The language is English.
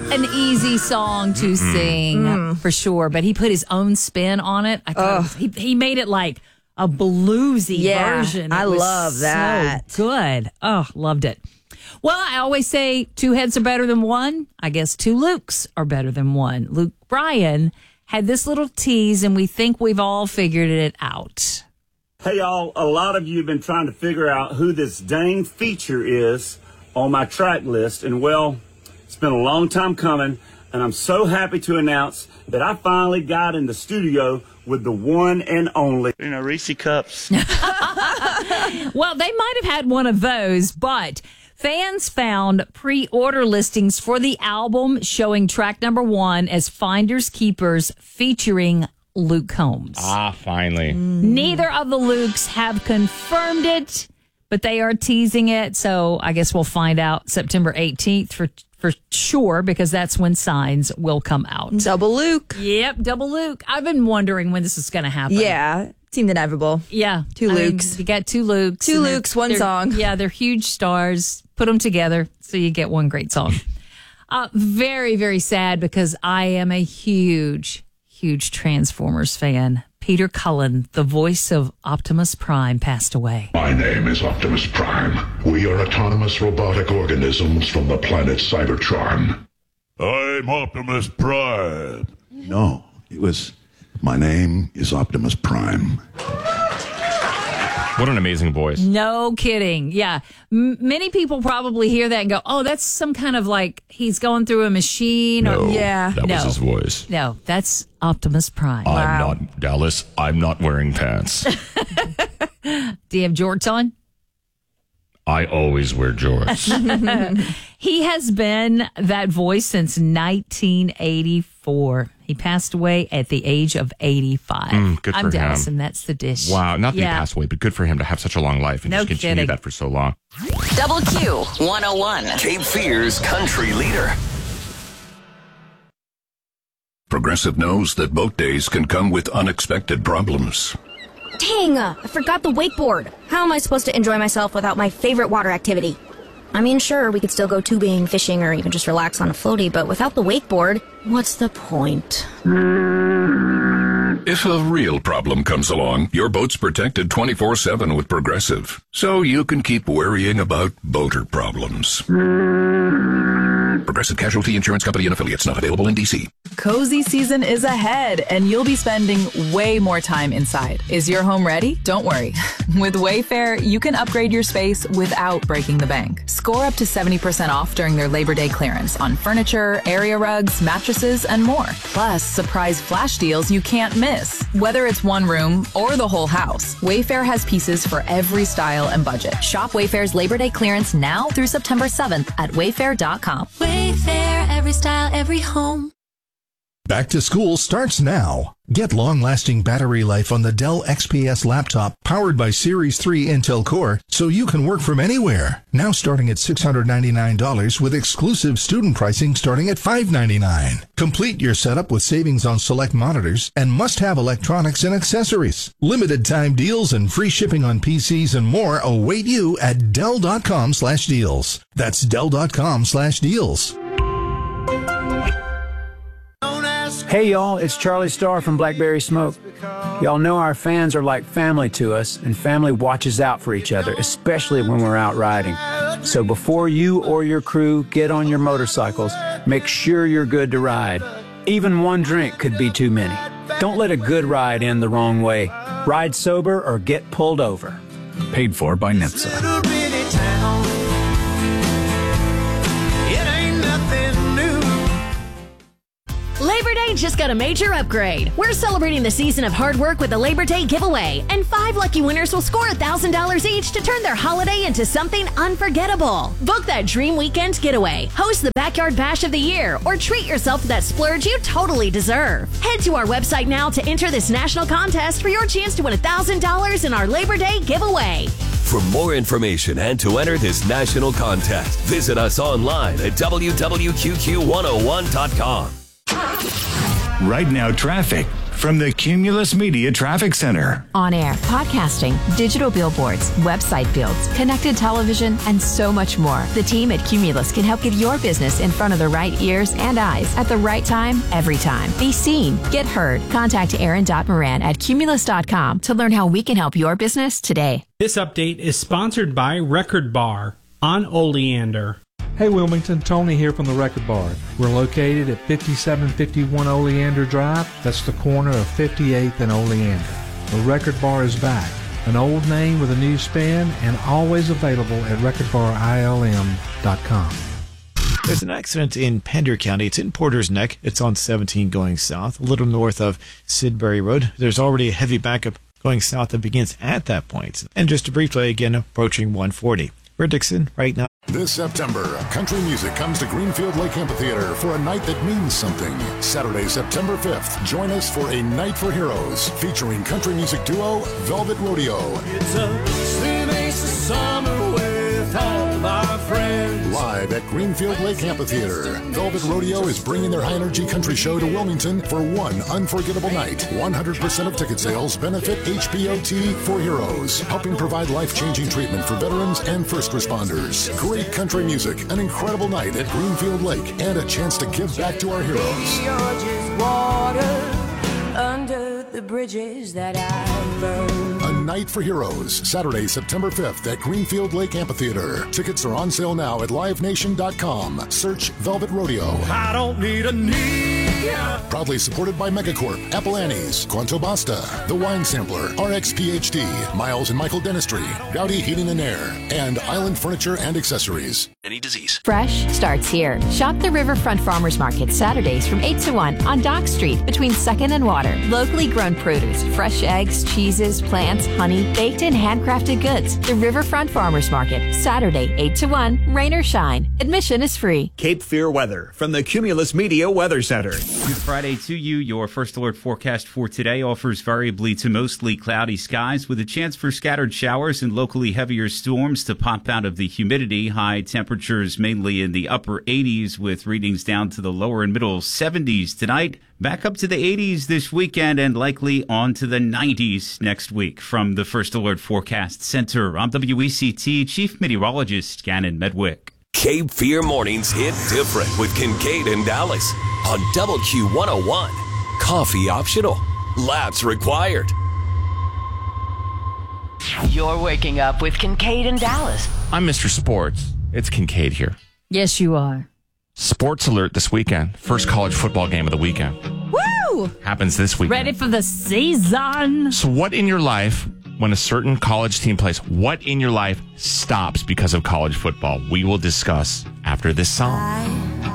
an easy song to sing for sure, but he put his own spin on it. I thought he made it like a bluesy version. I love that. So good. Oh, loved it. Well, I always say 2 heads are better than one. I guess 2 Lukes are better than one. Luke Bryan had this little tease, and we think we've all figured it out. Hey, y'all, a lot of you have been trying to figure out who this dang feature is on my track list, and well, it's been a long time coming, and I'm so happy to announce that I finally got in the studio with the one and only, Reese Cups. Well, they might have had one of those, but fans found pre-order listings for the album showing track number 1 as Finders Keepers featuring Luke Combs. Finally. Neither of the Lukes have confirmed it, but they are teasing it. So I guess we'll find out September 18th for sure, because that's when Signs will come out. Double Luke. Yep, double Luke. I've been wondering when this is going to happen. Yeah, seemed inevitable. Yeah. 2 Lukes. You got 2 Lukes. 2 Lukes, one song. Yeah, they're huge stars. Put them together so you get one great song. Very, very sad, because I am a huge Transformers fan. Peter Cullen, the voice of Optimus Prime, passed away. My name is Optimus Prime. We are autonomous robotic organisms from the planet Cybertron. I'm Optimus Prime. No, it was, my name is Optimus Prime. What an amazing voice. No kidding. Yeah. Many people probably hear that and go, oh, that's some kind of like he's going through a machine. No, that was his voice. No, that's Optimus Prime. I'm not, Dallas, I'm not wearing pants. Do you have jorts on? I always wear jorts. He has been that voice since 1984. He passed away at the age of 85. Good for I'm Dallas, him. and that's the dish. Wow, not that he passed away, but good for him to have such a long life and No just continue kidding. that for so long. Double Q 101. Cape Fear's country leader. Progressive knows that boat days can come with unexpected problems. Dang, I forgot the wakeboard. How am I supposed to enjoy myself without my favorite water activity? I mean, sure, we could still go tubing, fishing, or even just relax on a floaty, but without the wakeboard, what's the point? If a real problem comes along, your boat's protected 24/7 with Progressive, so you can keep worrying about boater problems. Progressive Casualty Insurance Company and Affiliates, not available in D.C. Cozy season is ahead, and you'll be spending way more time inside. Is your home ready? Don't worry. With Wayfair, you can upgrade your space without breaking the bank. Score up to 70% off during their Labor Day clearance on furniture, area rugs, mattresses, and more. Plus, surprise flash deals you can't miss. Whether it's one room or the whole house, Wayfair has pieces for every style and budget. Shop Wayfair's Labor Day clearance now through September 7th at wayfair.com. Wayfair, every style, every home. Back to school starts now. Get long-lasting battery life on the Dell XPS laptop powered by Series 3 Intel Core so you can work from anywhere. Now starting at $699 with exclusive student pricing starting at $599. Complete your setup with savings on select monitors and must-have electronics and accessories. Limited time deals and free shipping on PCs and more await you at Dell.com/deals. That's Dell.com/deals. Hey y'all, it's Charlie Starr from Blackberry Smoke. Y'all know our fans are like family to us, and family watches out for each other, especially when we're out riding. So before you or your crew get on your motorcycles, make sure you're good to ride. Even one drink could be too many. Don't let a good ride end the wrong way. Ride sober or get pulled over. Paid for by NHTSA. Labor Day just got a major upgrade. We're celebrating the season of hard work with the Labor Day giveaway, and 5 lucky winners will score $1,000 each to turn their holiday into something unforgettable. Book that dream weekend getaway, host the Backyard Bash of the Year, or treat yourself to that splurge you totally deserve. Head to our website now to enter this national contest for your chance to win $1,000 in our Labor Day giveaway. For more information and to enter this national contest, visit us online at www.qqq101.com. Right now, traffic from the Cumulus Media Traffic Center. On air, podcasting, digital billboards, website builds, connected television, and so much more. The team at Cumulus can help get your business in front of the right ears and eyes at the right time, every time. Be seen, get heard. Contact Aaron.Moran at Cumulus.com to learn how we can help your business today. This update is sponsored by Record Bar on Oleander. Hey Wilmington, Tony here from the Record Bar. We're located at 5751 Oleander Drive. That's the corner of 58th and Oleander. The Record Bar is back. An old name with a new spin and always available at recordbarilm.com. There's an accident in Pender County. It's in Porter's Neck. It's on 17 going south, a little north of Sidbury Road. There's already a heavy backup going south that begins at that point. And just to briefly, again, approaching 140. We're Dixon right now. This September, country music comes to Greenfield Lake Amphitheater for a night that means something. Saturday, September 5th, join us for A Night for Heroes, featuring country music duo Velvet Rodeo. It's a slim ace of summer with all of our friends. Live at Greenfield Lake Amphitheater, Velvet Rodeo is bringing their high-energy country show to Wilmington for one unforgettable night. 100% of ticket sales benefit HPOT for Heroes, helping provide life-changing treatment for veterans and first responders. Great country music, an incredible night at Greenfield Lake, and a chance to give back to our heroes. You're just water under the bridges that I burned. A Night for Heroes, Saturday, September 5th at Greenfield Lake Amphitheater. Tickets are on sale now at livenation.com. Search Velvet Rodeo. I don't need a knee. Proudly supported by Megacorp, Apple Annie's, Quanto Basta, The Wine Sampler, RX PhD, Miles and Michael Dentistry, Gowdy Heating and Air, and Island Furniture and Accessories. Any disease. Fresh starts here. Shop the Riverfront Farmers Market Saturdays from 8 to 1 on Dock Street between 2nd and Water. Locally grown produce, fresh eggs, cheeses, plants, honey, baked and handcrafted goods. The Riverfront Farmers Market, Saturday, 8 to 1, rain or shine. Admission is free. Cape Fear weather from the Cumulus Media Weather Center. Good Friday to you. Your first alert forecast for today offers variably to mostly cloudy skies with a chance for scattered showers and locally heavier storms to pop out of the humidity. High temperatures mainly in the upper 80s with readings down to the lower and middle 70s tonight. Back up to the 80s this weekend and likely on to the 90s next week. From the First Alert Forecast Center, I'm WECT Chief Meteorologist Gannon Medwick. Cape Fear Mornings hit different with Kincaid and Dallas on WQ101. Coffee optional. Laps required. You're waking up with Kincaid and Dallas. I'm Mr. Sports. It's Kincaid here. Yes, you are. Sports alert this weekend. First college football game of the weekend. Woo! Happens this weekend. Ready for the season. So what in your life, when a certain college team plays, what in your life stops because of college football? We will discuss after this song.